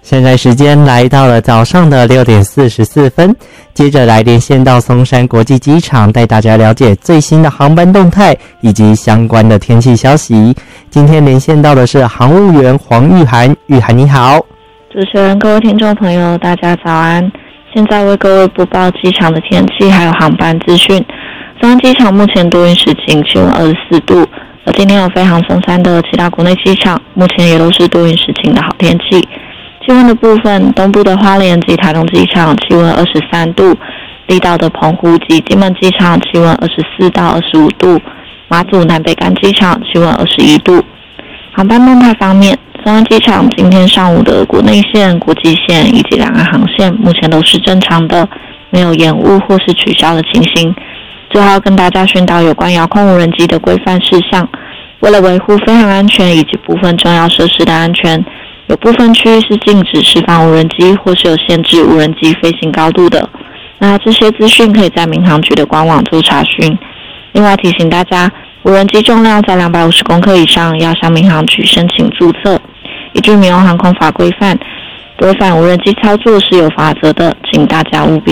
现在时间来到了早上的6点44分，接着来连线到松山国际机场，带大家了解最新的航班动态以及相关的天气消息。今天连线到的是航务员黄玉涵，玉涵你好。 主持人、各位听众朋友，大家早安。现在为各位播报机场的天气还有航班资讯。松山机场目前多云时晴，气温24度。而今天有飞航松山的其他国内机场，目前也都是多云时晴的好天气。气温的部分，东部的花莲及台东机场气温23度，离岛的澎湖及金门机场气温24到25度，马祖南北干机场气温21度。航班动态方面，松山机场今天上午的国内线、国际线以及两岸航线目前都是正常的，没有延误或是取消的情形。最后要跟大家宣导有关遥控无人机的规范事项。为了维护飞行安全以及部分重要设施的安全，有部分区域是禁止释放无人机或是有限制无人机飞行高度的。那这些资讯可以在民航局的官网做查询。另外提醒大家，无人机重量在250公克以上，要向民航局申请注册。依据民用航空法规范，违反无人机操作是有罚则的，请大家务必